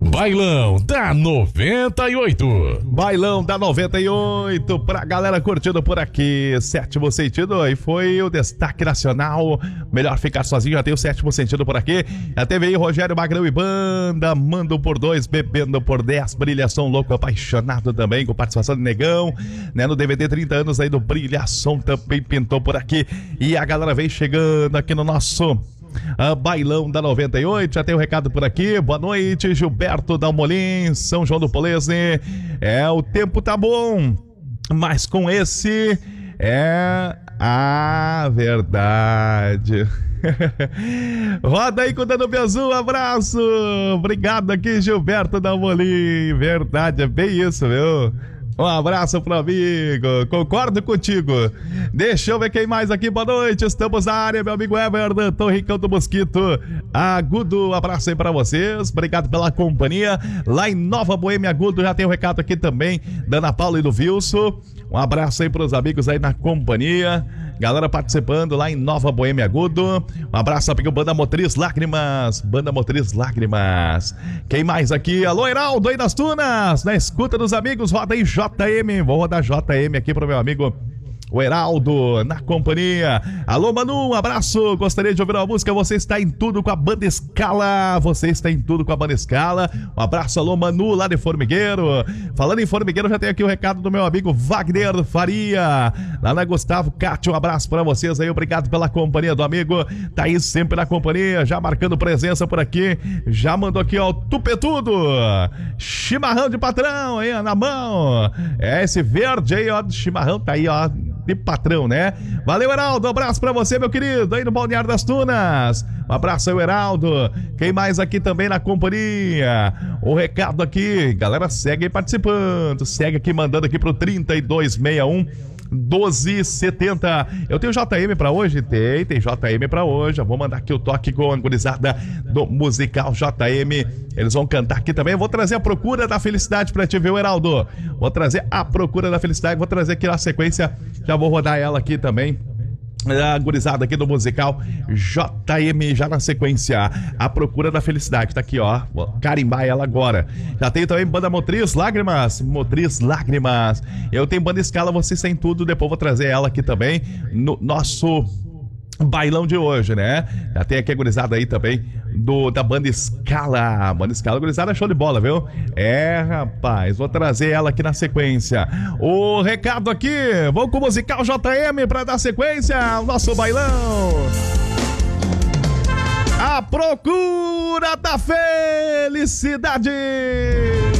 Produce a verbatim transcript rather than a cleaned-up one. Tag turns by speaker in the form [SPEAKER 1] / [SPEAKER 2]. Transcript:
[SPEAKER 1] Bailão da noventa e oito.
[SPEAKER 2] Bailão da noventa e oito pra galera curtindo por aqui. Sétimo Sentido, e foi o destaque nacional. Melhor ficar sozinho, já tem o Sétimo Sentido por aqui. Já teve aí Rogério Magrão e banda, Mando por dois, Bebendo por dez, Brilhação Louco Apaixonado também, com participação de Negão, né? No D V D trinta anos aí do Brilhação também pintou por aqui. E a galera vem chegando aqui no nosso Uh, Bailão da noventa e oito, já tem um recado por aqui. Boa noite, Gilberto Dalmolin, São João do Polesne. É, o tempo tá bom, mas com esse é a verdade. Roda aí com o Danube Azul, um abraço. Obrigado aqui, Gilberto Dalmolin. Verdade, é bem isso, viu? Um abraço pro amigo, concordo contigo. Deixa eu ver quem mais aqui, boa noite, estamos na área, meu amigo Everton Ricão do Mosquito Agudo, um abraço aí pra vocês, obrigado pela companhia. Lá em Nova Boêmia Agudo, já tem um recado aqui também da Ana Paula e do Wilson. Um abraço aí pros amigos aí na companhia, galera participando lá em Nova Boêmia Agudo. Um abraço para o Banda Motriz Lágrimas, Banda Motriz Lágrimas. Quem mais aqui? Alô, Heraldo aí das Tunas, na escuta dos amigos, roda aí J M, vou rodar J M aqui pro meu amigo o Heraldo, na companhia. Alô, Manu, um abraço. Gostaria de ouvir uma música. Você está em tudo com a Banda Escala. Você está em tudo com a Banda Escala. Um abraço, alô, Manu, lá de Formigueiro. Falando em Formigueiro, já tem aqui o recado do meu amigo Wagner Faria, lá na Gustavo Cátio. Um abraço para vocês aí. Obrigado pela companhia do amigo. Tá aí sempre na companhia, já marcando presença por aqui. Já mandou aqui, ó, tupetudo. Chimarrão de patrão aí, ó, na mão. É esse verde aí, ó, do chimarrão. Tá aí, ó, de patrão, né? Valeu, Heraldo, um abraço pra você, meu querido, aí no Balneário das Tunas. Um abraço aí, Heraldo. Quem mais aqui também na companhia? O recado aqui, galera, segue aí participando, segue aqui, mandando aqui pro trinta e dois sessenta e um doze setenta. Eu tenho J M pra hoje? Tem, tem J M pra hoje. Eu vou mandar aqui o toque com a gurizada do musical J M. Eles vão cantar aqui também. Eu vou trazer a Procura da Felicidade pra ti, viu, Heraldo? Vou trazer a Procura da Felicidade. Vou trazer aqui na sequência. Já vou rodar ela aqui também. A gurizada aqui do musical J M, já na sequência, a Procura da Felicidade, tá aqui, ó, vou carimbar ela agora. Já tem também Banda Motriz Lágrimas, Motriz Lágrimas. Eu tenho Banda Escala, vocês têm tudo, depois vou trazer ela aqui também no nosso bailão de hoje, né? Já tem aqui a gurizada aí também do, da Banda Escala. Banda Escala, gurizada, show de bola, viu? É, rapaz, vou trazer ela aqui na sequência. O recado aqui, vamos com o musical J M pra dar sequência ao nosso bailão. A Procura da Felicidade.